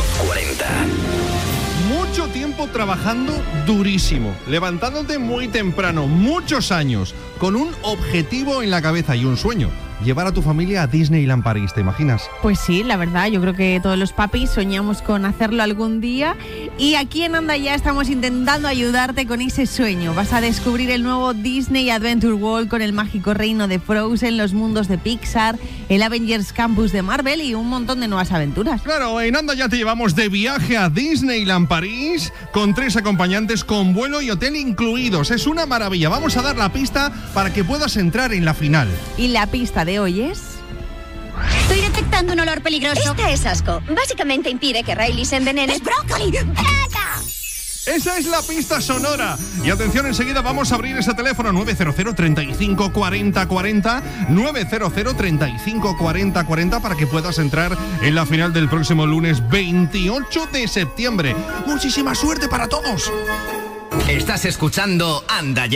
40. Mucho tiempo trabajando durísimo, levantándote muy temprano, muchos años, con un objetivo en la cabeza y un sueño: llevar a tu familia a Disneyland París, ¿te imaginas? Pues sí, la verdad, yo creo que todos los papis soñamos con hacerlo algún día, y aquí en Anda Ya estamos intentando ayudarte con ese sueño. Vas a descubrir el nuevo Disney Adventure World con el mágico reino de Frozen, los mundos de Pixar, el Avengers Campus de Marvel y un montón de nuevas aventuras. Claro, en Anda Ya te llevamos de viaje a Disneyland París con 3 acompañantes con vuelo y hotel incluidos. Es una maravilla. Vamos a dar la pista para que puedas entrar en la final. Y la pista de hoy es... Estoy detectando un olor peligroso. Este es asco. Básicamente impide que Riley se envenene. ¡Es brócoli! Esa es la pista sonora. Y atención, enseguida vamos a abrir ese teléfono 900 35 40 40, 900 35 40 40 para que puedas entrar en la final del próximo lunes 28 de septiembre. Muchísima suerte para todos. Estás escuchando Anda Ya.